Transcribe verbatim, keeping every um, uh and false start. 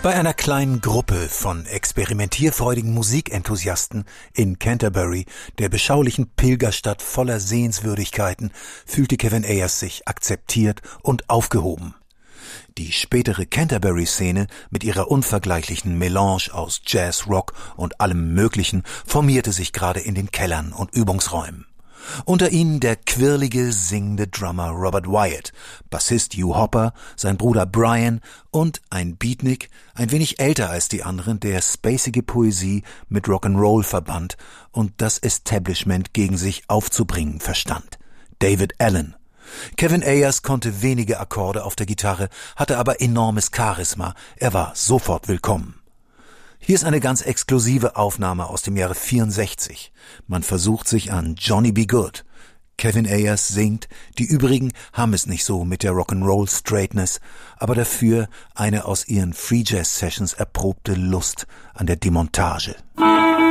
Bei einer kleinen Gruppe von experimentierfreudigen Musikenthusiasten in Canterbury, der beschaulichen Pilgerstadt voller Sehenswürdigkeiten, fühlte Kevin Ayers sich akzeptiert und aufgehoben. Die spätere Canterbury-Szene mit ihrer unvergleichlichen Melange aus Jazz, Rock und allem Möglichen formierte sich gerade in den Kellern und Übungsräumen. Unter ihnen der quirlige, singende Drummer Robert Wyatt, Bassist Hugh Hopper, sein Bruder Brian und ein Beatnik, ein wenig älter als die anderen, der spacige Poesie mit Rock'n'Roll verband und das Establishment gegen sich aufzubringen verstand. David Allen. Kevin Ayers konnte wenige Akkorde auf der Gitarre, hatte aber enormes Charisma. Er war sofort willkommen. Hier ist eine ganz exklusive Aufnahme aus dem Jahre vierundsechzig. Man versucht sich an Johnny B. Good. Kevin Ayers singt, die übrigen haben es nicht so mit der Rock'n'Roll-Straightness, aber dafür eine aus ihren Free Jazz Sessions erprobte Lust an der Demontage.